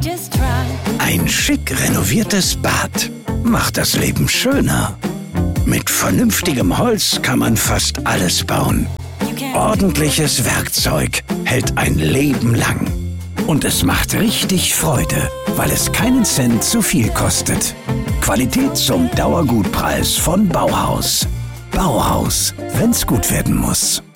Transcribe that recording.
Ein schick renoviertes Bad macht das Leben schöner. Mit vernünftigem Holz kann man fast alles bauen. Ordentliches Werkzeug hält ein Leben lang. Und es macht richtig Freude, weil es keinen Cent zu viel kostet. Qualität zum Dauergutpreis von Bauhaus. Bauhaus, wenn's gut werden muss.